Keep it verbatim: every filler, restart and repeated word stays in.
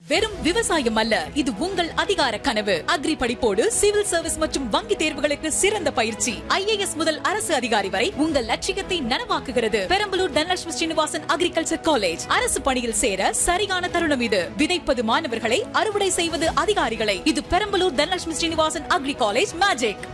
வெறும் விவசாயம் அல்ல, இது உங்கள் அதிகார கனவு. அக்ரி படிப்போடு சிவில் சர்வீஸ் மற்றும் வங்கி தேர்வுகளுக்கு சிறந்த பயிற்சி. ஐ ஏ எஸ் முதல் அரசு அதிகாரி வரை உங்கள் லட்சியத்தை நனவாக்குகிறது. Perambalur Dhanalakshmi Srinivasan agriculture college. அரசு பணியில் சேர சரியான தருணம் இது. விதைப்பது மாணவர்களை, அறுவடை செய்வது அதிகாரிகளை. இது Perambalur Dhanalakshmi Srinivasan agri college magic.